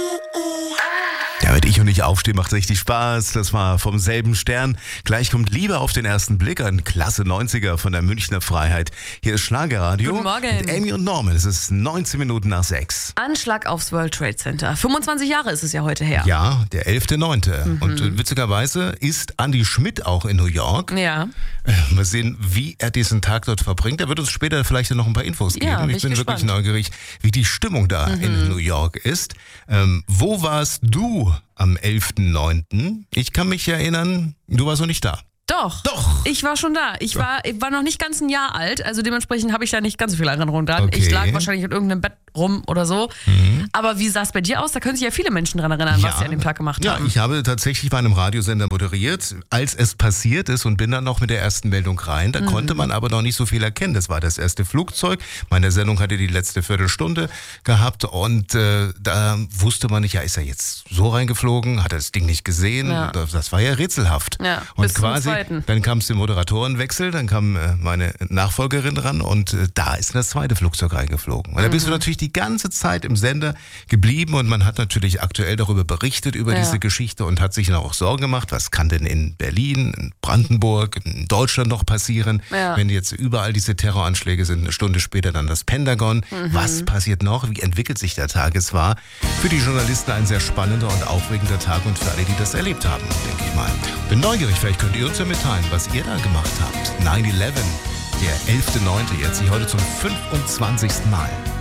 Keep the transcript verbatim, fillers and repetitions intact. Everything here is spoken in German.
Ja, wenn ich und ich aufstehe, macht richtig Spaß. Das war vom selben Stern. Gleich kommt Liebe auf den ersten Blick, ein klasse neunziger von der Münchner Freiheit. Hier ist Schlagerradio. Guten Morgen. Mit Amy und Norman. Es ist neunzehn Minuten nach sechs. Anschlag aufs World Trade Center. fünfundzwanzig Jahre ist es ja heute her. Ja, der elfter neunte Mhm. Und äh, witzigerweise ist Andy Schmidt auch in New York. Ja. Äh, Mal sehen, wie er diesen Tag dort verbringt. Er wird uns später vielleicht noch ein paar Infos geben. Ja, bin ich ich bin gespannt. wirklich neugierig, wie die Stimmung da Mhm. in New York ist. Ähm, wo warst du am elften neunten? Ich kann mich erinnern, du warst noch nicht da. Doch. Doch. Ich war schon da. Ich war, ich war noch nicht ganz ein Jahr alt, also dementsprechend habe ich da nicht ganz so viel Erinnerung dran. Okay. Ich lag wahrscheinlich in irgendeinem Bett rum oder so. Mhm. Aber wie sah es bei dir aus? Da können sich ja viele Menschen dran erinnern, was sie an dem Tag gemacht ja, haben. ich habe tatsächlich bei einem Radiosender moderiert, als es passiert ist und bin dann noch mit der ersten Meldung rein. Da Mhm. konnte man aber noch nicht so viel erkennen. Das war das erste Flugzeug. Meine Sendung hatte die letzte Viertelstunde gehabt und äh, da wusste man nicht, ja, ist er jetzt so reingeflogen? Hat er das Ding nicht gesehen? Ja. Das, das war ja rätselhaft. Ja, und bis zum quasi, zweiten. dann kam es zum Moderatorenwechsel, dann kam äh, meine Nachfolgerin ran und äh, da ist das zweite Flugzeug reingeflogen. Und da bist du natürlich die ganze Zeit im Sender geblieben und man hat natürlich aktuell darüber berichtet, über Ja. diese Geschichte und hat sich dann auch Sorgen gemacht, was kann denn in Berlin, in Brandenburg, in Deutschland noch passieren, Ja. wenn jetzt überall diese Terroranschläge sind, eine Stunde später dann das Pentagon. Mhm. Was passiert noch? Wie entwickelt sich der Tag? Es war für die Journalisten ein sehr spannender und aufregender Tag und für alle, die das erlebt haben, denke ich mal. Bin neugierig, vielleicht könnt ihr uns ja mitteilen, was ihr da gemacht habt. neun elf, der elfter neunte, jetzt sich heute zum fünfundzwanzigsten Mal.